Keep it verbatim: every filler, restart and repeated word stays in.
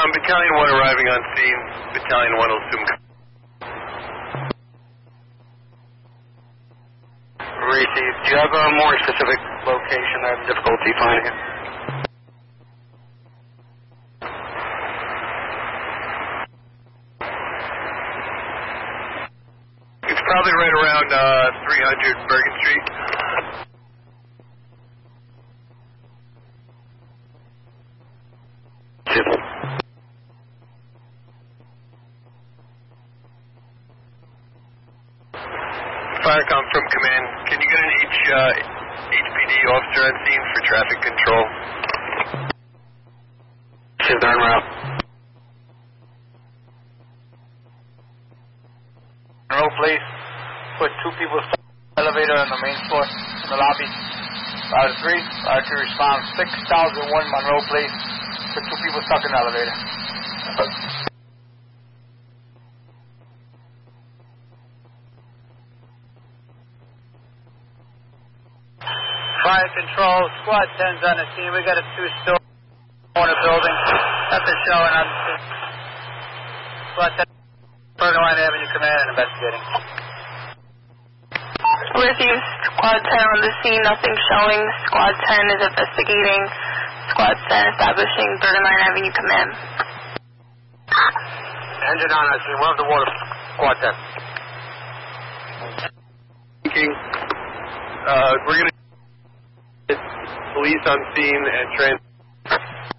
Um, Battalion one arriving on scene. Battalion one will assume. Received. Do you have a more specific location? I have difficulty finding it. It's probably right around uh, three hundred Bergen Street. Firecom from command. Can you get an H, uh, H P D officer on scene for traffic control? She's en route. Monroe, please. Put two people stuck in the elevator on the main floor in the lobby. Fire three. Fire two response. six thousand one Monroe, please. Put two people stuck in the elevator. Fire control, squad ten's on the scene. We got a two-story corner building. Nothing showing on the scene. Squad ten, Bergline Avenue Command and investigating. Refuse, Squad ten on the scene, nothing showing. Squad ten is investigating. Squad ten establishing Bergline Avenue Command. Engine on our scene. We're on the water. Squad ten. Thinking, uh, we're going to police on scene and trans